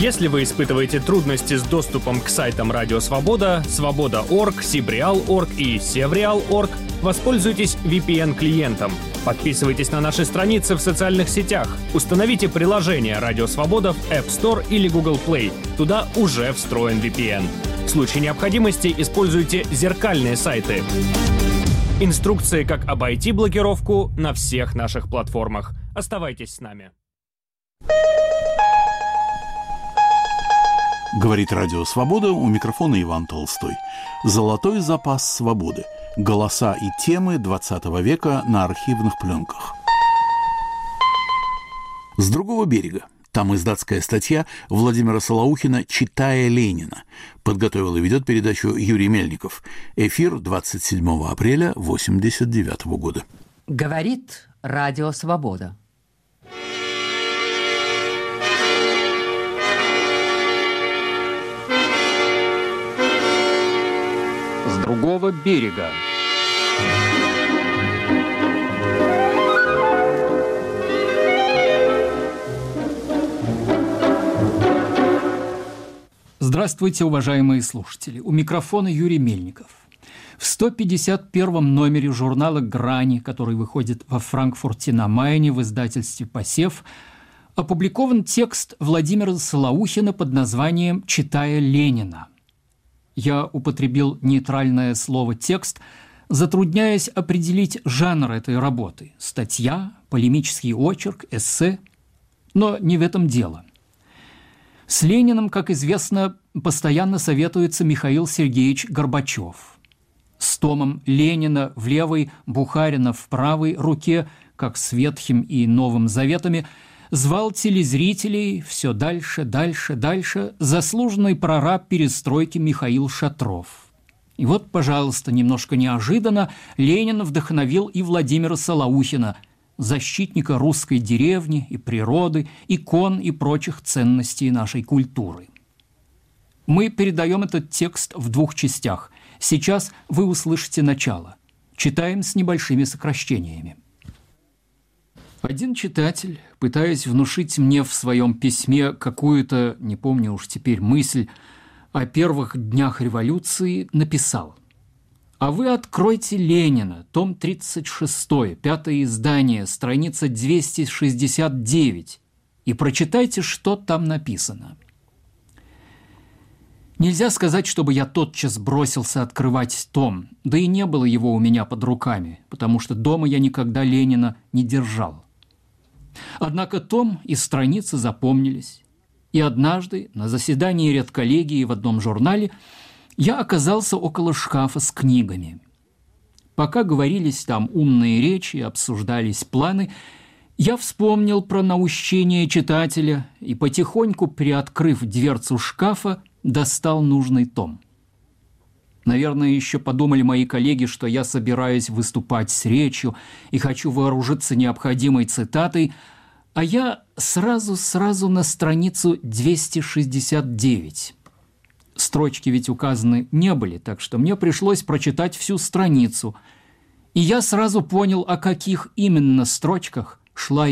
Если вы испытываете трудности с доступом к сайтам Радио Свобода, Свобода.орг, Сибреал.орг и Севреал.орг, воспользуйтесь VPN-клиентом. Подписывайтесь на наши страницы в социальных сетях. Установите приложение Радио Свобода в App Store или Google Play. Туда уже встроен VPN. В случае необходимости используйте зеркальные сайты. Инструкции, как обойти блокировку, на всех наших платформах. Оставайтесь с нами. Говорит Радио Свобода, у микрофона Иван Толстой. Золотой запас свободы. Голоса и темы 20 века на архивных пленках. С другого берега. Там издатская статья Владимира Солоухина «Читая Ленина». Подготовил и ведет передачу Юрий Мельников. Эфир 27 апреля 1989 года. Говорит Радио Свобода. С другого берега. Здравствуйте, уважаемые слушатели. У микрофона Юрий Мельников. В 151-м номере журнала «Грани», который выходит во Франкфурте на Майне в издательстве «Посев», опубликован текст Владимира Солоухина под названием «Читая Ленина». Я употребил нейтральное слово «текст», затрудняясь определить жанр этой работы – статья, полемический очерк, эссе. Но не в этом дело. С Лениным, как известно, постоянно советуется Михаил Сергеевич Горбачев. С томом Ленина в левой, Бухарина в правой руке, как с Ветхим и Новым Заветами, звал телезрителей все дальше, заслуженный прораб перестройки Михаил Шатров. И вот, пожалуйста, немножко неожиданно Ленин вдохновил и Владимира Солоухина, защитника русской деревни и природы, икон и прочих ценностей нашей культуры. Мы передаем этот текст в двух частях. Сейчас вы услышите начало. Читаем с небольшими сокращениями. Один читатель, пытаясь внушить мне в своем письме какую-то, не помню уж теперь, мысль о первых днях революции, написал: «А вы откройте Ленина, том 36, 5-е издание, страница 269, и прочитайте, что там написано». Нельзя сказать, чтобы я тотчас бросился открывать том, да и не было его у меня под руками, потому что дома я никогда Ленина не держал. Однако том и страницы запомнились, и однажды на заседании редколлегии в одном журнале я оказался около шкафа с книгами. Пока говорились там умные речи, обсуждались планы, я вспомнил про наущение читателя и, потихоньку приоткрыв дверцу шкафа, достал нужный том. Наверное, еще подумали мои коллеги, что я собираюсь выступать с речью и хочу вооружиться необходимой цитатой, а я сразу на страницу 269. Строчки ведь указаны не были, так что мне пришлось прочитать всю страницу, и я сразу понял, о каких именно строчках шла